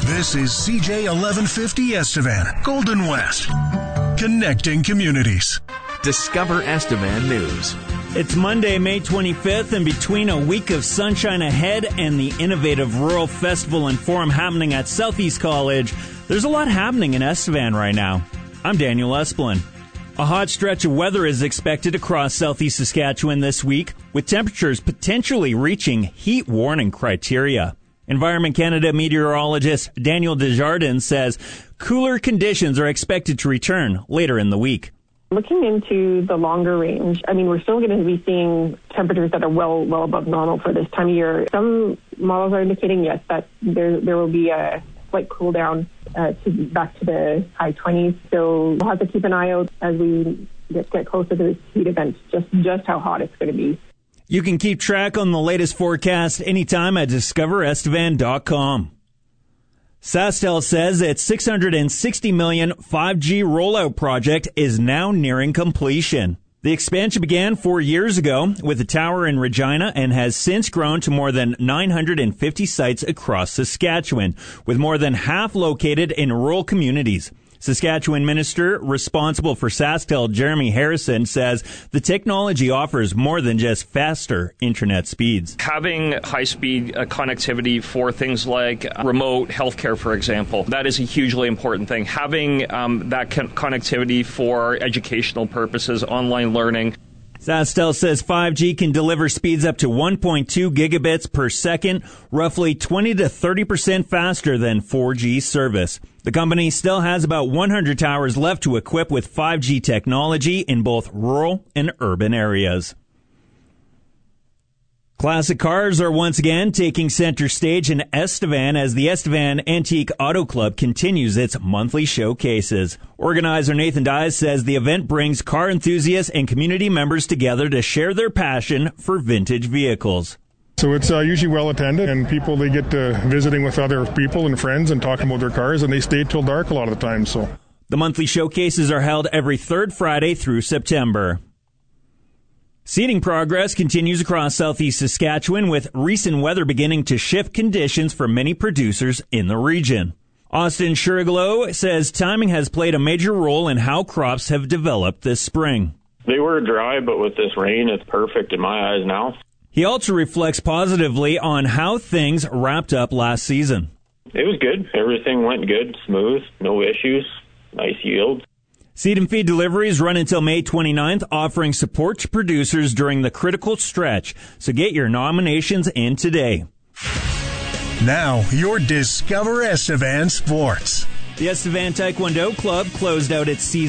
This is CJ 1150 Estevan, Golden West. Connecting communities. Discover Estevan News. It's Monday, May 25th, and between a week of sunshine ahead and the innovative Rural Festival and Forum happening at Southeast College, there's a lot happening in Estevan right now. I'm Daniel Esplin. A hot stretch of weather is expected across southeast Saskatchewan this week, with temperatures potentially reaching heat warning criteria. Environment Canada meteorologist Daniel Desjardins says cooler conditions are expected to return later in the week. Looking into the longer range, we're still going to be seeing temperatures that are well above normal for this time of year. Some models are indicating, yes, that there will be a slight cool down back to the high 20s. So we'll have to keep an eye out as we get closer to this heat event, just how hot it's going to be. You can keep track on the latest forecast anytime at discoverestevan.com. SaskTel says its $660 million 5G rollout project is now nearing completion. The expansion began 4 years ago with a tower in Regina and has since grown to more than 950 sites across Saskatchewan, with more than half located in rural communities. Saskatchewan minister responsible for SaskTel, Jeremy Harrison, says the technology offers more than just faster internet speeds. Having high-speed connectivity for things like remote healthcare, for example, that is a hugely important thing. Having that connectivity for educational purposes, online learning. SaskTel says 5G can deliver speeds up to 1.2 gigabits per second, roughly 20 to 30% faster than 4G service. The company still has about 100 towers left to equip with 5G technology in both rural and urban areas. Classic cars are once again taking center stage in Estevan as the Estevan Antique Auto Club continues its monthly showcases. Organizer Nathan Dyes says the event brings car enthusiasts and community members together to share their passion for vintage vehicles. So it's usually well attended, and people, they get visiting with other people and friends and talking about their cars, and they stay till dark a lot of the time. So the monthly showcases are held every third Friday through September. Seeding progress continues across southeast Saskatchewan, with recent weather beginning to shift conditions for many producers in the region. Austin Sheriglow says timing has played a major role in how crops have developed this spring. They were dry, but with this rain, it's perfect in my eyes now. He also reflects positively on how things wrapped up last season. It was good. Everything went good, smooth, no issues, nice yields. Seed and feed deliveries run until May 29th, offering support to producers during the critical stretch. So get your nominations in today. Now, your Discover Estevan Sports. The Estevan Taekwondo Club closed out its season